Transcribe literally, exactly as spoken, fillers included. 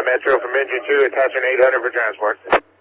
Metro from engine two, attaching eight hundred for transport.